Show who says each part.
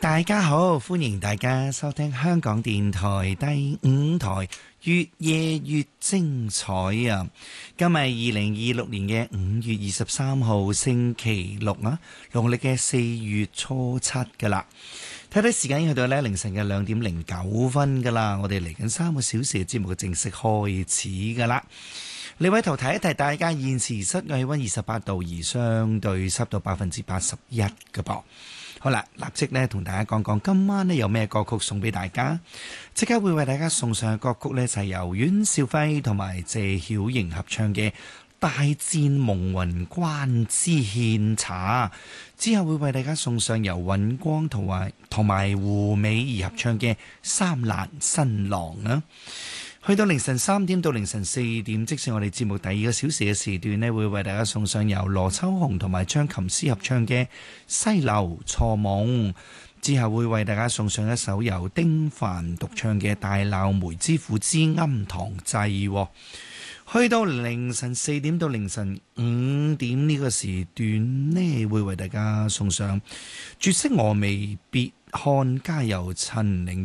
Speaker 1: 大家好，歡迎大家收聽香港電台第5台越夜越精彩啊！今日2026年嘅5月23號星期六啊，農曆嘅4月初7噶啦。睇睇時間已經去到凌晨嘅2點09分噶啦，我哋嚟緊3個小時嘅節目嘅正式開始噶啦。呢位頭提一提大家，現時室外氣溫28度，而相對濕度81%嘅噃。好啦，立即呢同大家講講今晚呢有咩歌曲送俾大家。即刻會為大家送上嘅歌曲呢，就係由阮兆輝同埋謝曉瑩合唱嘅《大戰夢魂關之獻茶》，之後會為大家送上由尹光同埋胡美儀合唱嘅《三蘭新郎》啊。去到凌晨3點到凌晨4點，即使我哋節目第2個小時嘅時段呢，會為大家送上由羅秋紅同埋張琴師合唱嘅《西樓錯夢》，之後會為大家送上一首由丁凡獨唱嘅《大鬧梅之父之庵堂祭》。去到凌晨4點到凌晨5點呢個時段呢，會為大家送上絕色峨眉別看家由陳玲